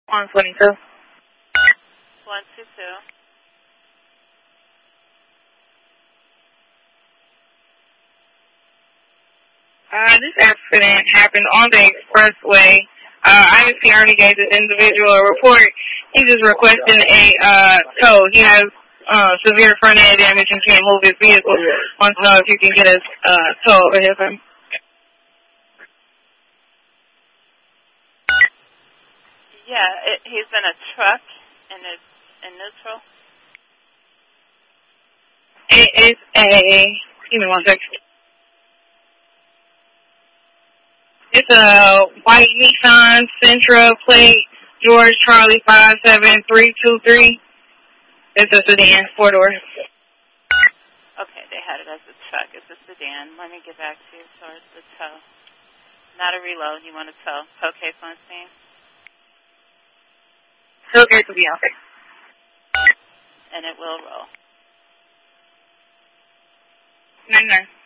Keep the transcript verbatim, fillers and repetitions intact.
one twenty-two. one two two. Uh, this accident happened on the expressway. Uh, I S P already gave this individual a report. He's just requesting a uh, tow. He has uh, severe front end damage and can't move his vehicle. Wants to know if you can get a uh, tow over here for him. Yeah, it, he's in a truck and it's in neutral. It is a, give me one second. It's a white Nissan Sentra plate, George Charlie five seven three two three. It's a sedan, four doors. Okay, they had it as a truck. It's a sedan. Let me get back to you as far as the tow. Not a reload. You want a tow. Okay, phone scene. Okay, to be out there. And it will roll. Nine nine.